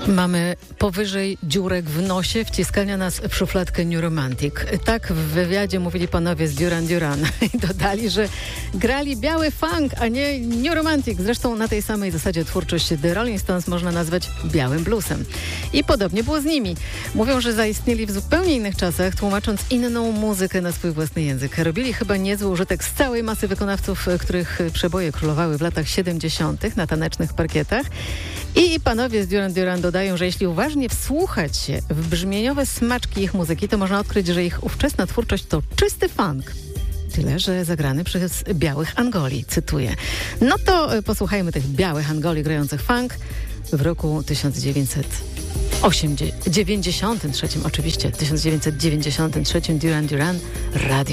Mamy powyżej dziurek w nosie, wciskania nas w szufladkę New Romantic. Tak w wywiadzie mówili panowie z Duran Duran i dodali, że grali biały funk, a nie New Romantic. Zresztą na tej samej zasadzie twórczość The Rolling Stones można nazwać białym bluesem. I podobnie było z nimi. Mówią, że zaistnieli w zupełnie innych czasach, tłumacząc inną muzykę na swój własny język. Robili chyba niezły użytek z całej masy wykonawców, których przeboje królowały w latach 70. na tanecznych parkietach. I panowie z Duran Duran dodają, że jeśli uważnie wsłuchać się w brzmieniowe smaczki ich muzyki, to można odkryć, że ich ówczesna twórczość to czysty funk. Tyle, że zagrany przez białych Angoli, cytuję. No to posłuchajmy tych białych Angoli grających funk w roku 1993, oczywiście 1993, Duran Duran, Radio